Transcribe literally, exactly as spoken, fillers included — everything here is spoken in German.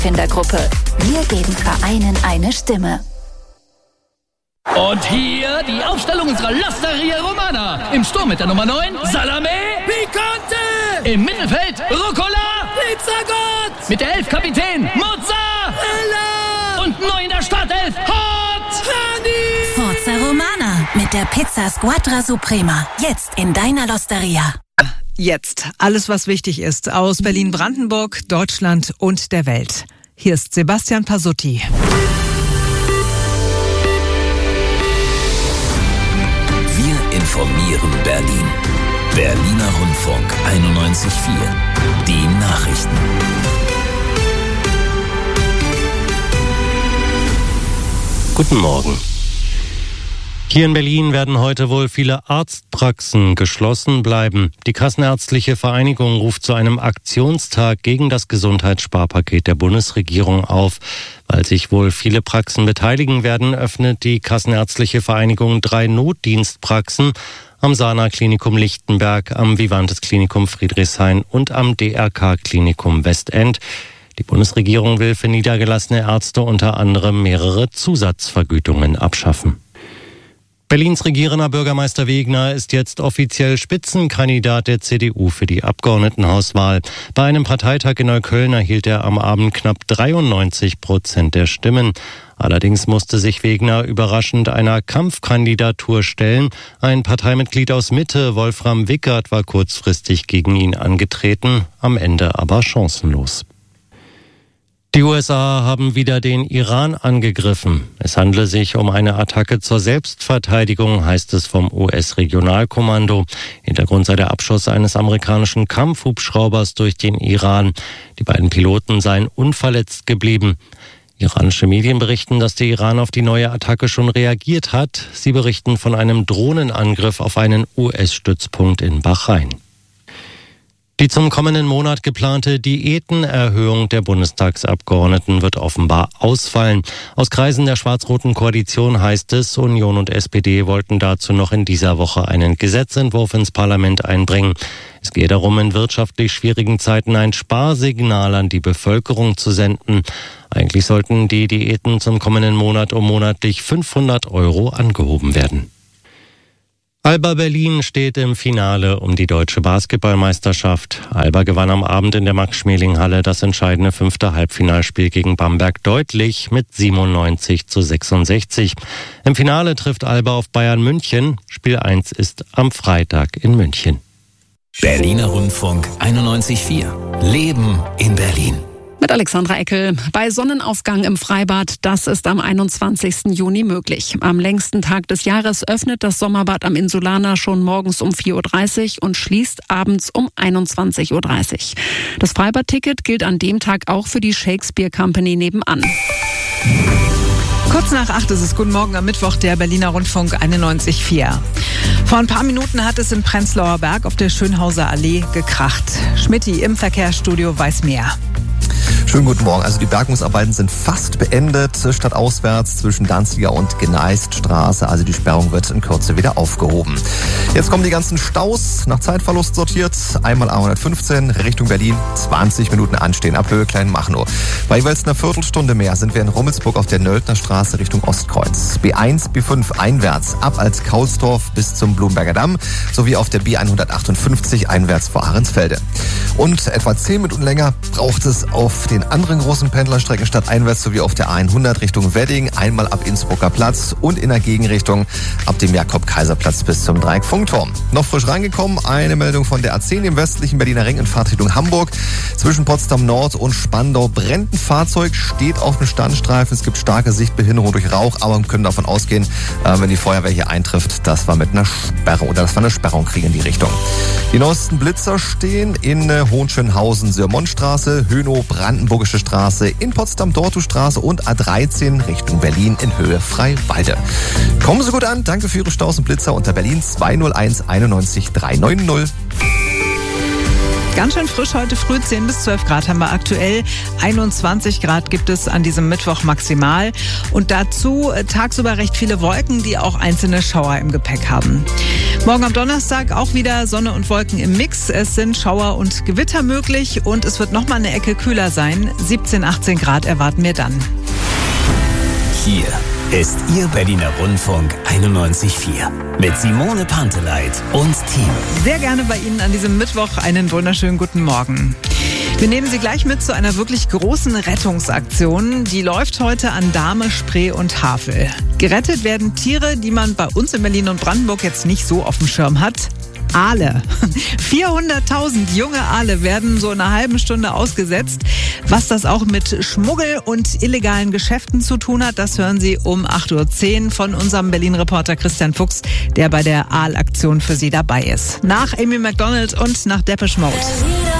Findergruppe. Wir geben Vereinen eine Stimme. Und hier die Aufstellung unserer L'Osteria Romana. Im Sturm mit der Nummer neun, Salame Picante. Im Mittelfeld, Rucola Pizzagott. Mit der elf Kapitän, Mozzarella. Und neu in der Startelf, Hot Hani. Forza Romana mit der Pizza Squadra Suprema. Jetzt in deiner L'Osteria. Jetzt alles, was wichtig ist aus Berlin-Brandenburg, Deutschland und der Welt. Hier ist Sebastian Pasutti. Wir informieren Berlin. Berliner Rundfunk einundneunzig Komma vier. Die Nachrichten. Guten Morgen. Hier in Berlin werden heute wohl viele Arztpraxen geschlossen bleiben. Die Kassenärztliche Vereinigung ruft zu einem Aktionstag gegen das Gesundheitssparpaket der Bundesregierung auf. Weil sich wohl viele Praxen beteiligen werden, öffnet die Kassenärztliche Vereinigung drei Notdienstpraxen am Sana-Klinikum Lichtenberg, am Vivantes-Klinikum Friedrichshain und am D R K-Klinikum Westend. Die Bundesregierung will für niedergelassene Ärzte unter anderem mehrere Zusatzvergütungen abschaffen. Berlins regierender Bürgermeister Wegner ist jetzt offiziell Spitzenkandidat der C D U für die Abgeordnetenhauswahl. Bei einem Parteitag in Neukölln erhielt er am Abend knapp dreiundneunzig Prozent der Stimmen. Allerdings musste sich Wegner überraschend einer Kampfkandidatur stellen. Ein Parteimitglied aus Mitte, Wolfram Wickert, war kurzfristig gegen ihn angetreten, am Ende aber chancenlos. Die U S A haben wieder den Iran angegriffen. Es handle sich um eine Attacke zur Selbstverteidigung, heißt es vom U S-Regionalkommando. Hintergrund sei der Abschuss eines amerikanischen Kampfhubschraubers durch den Iran. Die beiden Piloten seien unverletzt geblieben. Iranische Medien berichten, dass der Iran auf die neue Attacke schon reagiert hat. Sie berichten von einem Drohnenangriff auf einen U S-Stützpunkt in Bahrain. Die zum kommenden Monat geplante Diätenerhöhung der Bundestagsabgeordneten wird offenbar ausfallen. Aus Kreisen der schwarz-roten Koalition heißt es, Union und S P D wollten dazu noch in dieser Woche einen Gesetzentwurf ins Parlament einbringen. Es gehe darum, in wirtschaftlich schwierigen Zeiten ein Sparsignal an die Bevölkerung zu senden. Eigentlich sollten die Diäten zum kommenden Monat um monatlich fünfhundert Euro angehoben werden. Alba Berlin steht im Finale um die deutsche Basketballmeisterschaft. Alba gewann am Abend in der Max-Schmeling-Halle das entscheidende fünfte Halbfinalspiel gegen Bamberg deutlich mit siebenundneunzig zu sechsundsechzig. Im Finale trifft Alba auf Bayern München. Spiel eins ist am Freitag in München. Berliner Rundfunk einundneunzig Komma vier. Leben in Berlin. Mit Alexandra Eckel. Bei Sonnenaufgang im Freibad, das ist am einundzwanzigsten Juni möglich. Am längsten Tag des Jahres öffnet das Sommerbad am Insulaner schon morgens um vier Uhr dreißig und schließt abends um einundzwanzig Uhr dreißig. Das Freibadticket gilt an dem Tag auch für die Shakespeare Company nebenan. Kurz nach acht ist es. Guten Morgen am Mittwoch, der Berliner Rundfunk einundneunzig Komma vier. Vor ein paar Minuten hat es in Prenzlauer Berg auf der Schönhauser Allee gekracht. Schmidti im Verkehrsstudio weiß mehr. Schönen guten Morgen. Also die Bergungsarbeiten sind fast beendet, stadtauswärts zwischen Danziger und Gneiststraße. Also die Sperrung wird in Kürze wieder aufgehoben. Jetzt kommen die ganzen Staus, nach Zeitverlust sortiert. Einmal A hundertfünfzehn Richtung Berlin, zwanzig Minuten anstehen, ab Höhe Kleinmachnow. Bei jeweils einer Viertelstunde mehr sind wir in Rummelsburg auf der Nöldner Straße Richtung Ostkreuz. B eins, B fünf einwärts ab als Kaulsdorf bis zum Blumberger Damm, sowie auf der B hundertachtundfünfzig einwärts vor Ahrensfelde. Und etwa zehn Minuten länger braucht es auf den anderen großen Pendlerstrecken stadteinwärts sowie auf der A hundert Richtung Wedding, einmal ab Innsbrucker Platz und in der Gegenrichtung ab dem Jakob-Kaiser-Platz bis zum Dreieck-Funkturm. Noch frisch reingekommen, eine Meldung von der A zehn im westlichen Berliner Ring in Fahrtrichtung Hamburg. Zwischen Potsdam Nord und Spandau brennt ein Fahrzeug, steht auf dem Standstreifen. Es gibt starke Sichtbehinderung durch Rauch, aber wir können davon ausgehen, wenn die Feuerwehr hier eintrifft, dass wir mit einer Sperrung oder dass wir eine Sperrung kriegen in die Richtung. Die neuesten Blitzer stehen in Hohenschönhausen, Sörmondstraße, Hönow, Brandenburgische Straße, in Potsdam-Dortustraße und A dreizehn Richtung Berlin in Höhe Freiwalde. Kommen Sie gut an, danke für Ihre Staus und Blitzer unter Berlin zwei null eins einundneunzig dreihundertneunzig. Ganz schön frisch heute früh, zehn bis zwölf Grad haben wir aktuell. einundzwanzig Grad gibt es an diesem Mittwoch maximal. Und dazu tagsüber recht viele Wolken, die auch einzelne Schauer im Gepäck haben. Morgen am Donnerstag auch wieder Sonne und Wolken im Mix. Es sind Schauer und Gewitter möglich und es wird nochmal eine Ecke kühler sein. siebzehn, achtzehn Grad erwarten wir dann. Hier ist Ihr Berliner Rundfunk einundneunzig Komma vier mit Simone Panteleit und Team. Sehr gerne bei Ihnen an diesem Mittwoch einen wunderschönen guten Morgen. Wir nehmen Sie gleich mit zu einer wirklich großen Rettungsaktion. Die läuft heute an Dahme, Spree und Havel. Gerettet werden Tiere, die man bei uns in Berlin und Brandenburg jetzt nicht so auf dem Schirm hat. Aale. vierhunderttausend junge Aale werden so in einer halben Stunde ausgesetzt. Was das auch mit Schmuggel und illegalen Geschäften zu tun hat, das hören Sie um acht Uhr zehn von unserem Berlin-Reporter Christian Fuchs, der bei der Aalaktion für Sie dabei ist. Nach Amy McDonald und nach Depeche Mode.